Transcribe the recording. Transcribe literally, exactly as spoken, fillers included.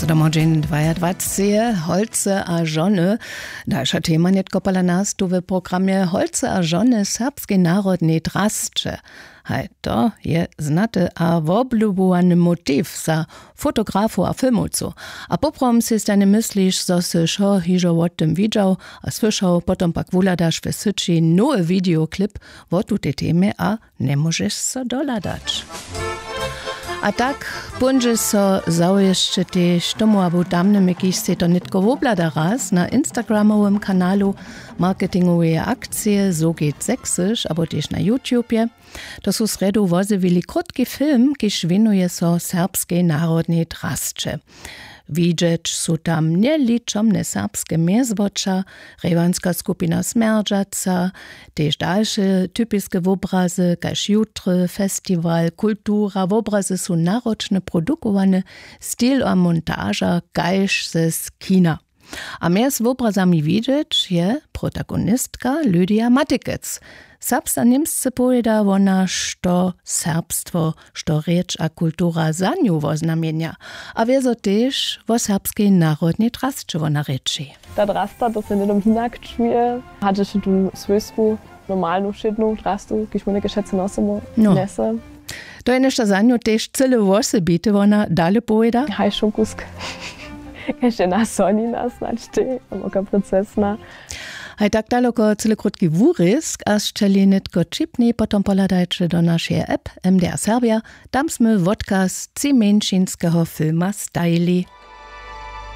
So domo dzień dwadzieścia Holce a żony. Dalsza tema nie kopala nas tu w programie Holce a żony serbskiej narodnej drascze. Hej, to je znate a woblubowany motyw za fotografu a filmowcu. A poprom si stane myślisz, że si šo hižo o tym widział, a słyszał, potom pak wuladasz w syci nowy videoklip o tej temie, a nie możesz so doladać. A tak, bunže so zauješće tež tomu abu damnym jakiś se to nitko woblada raz na Instagramowym kanalu marketingowe akcje, so geht sächsisch, aber tež na YouTubie. To su sredu wozywili krótki film, kiż winuje so serbskiej narodnej drasce. Widzieć su tam nieliczomne serbskie miezwocza, rewanska skupina Smerdżaca, tež dalsze typiskie wobrazy, kaž jutry, festiwal, kultura, wobrazy su naroczne produkowane, styl a montaża, kaž ze z kina. A mjez wobrazami widzieć je protagonistka Lydia Matikec. Serbsta Niemsce pojeda ona, što serbstwo, što reč a kultura za nju voznamienia, a wiezo tež vo serbskiej narodnej drasce ona reči. Ta drasta, to se nedom hinak čuje, hadže še tu svojstvu, normalnu šednu drastu, kiž mu neke šece nosimo, no. Nese. To je nešto za nju tež cele vose biti ona dalje pojeda? Haj šunkusk. Jeszcze na sonina znaczy, moka procesna. Hej tak daleko cele krótki wórysk, a szczeli nitko chipni, potom poladajcie do naszej app M D R Serbia, tam sme vodka z cimenčinského filma stajili.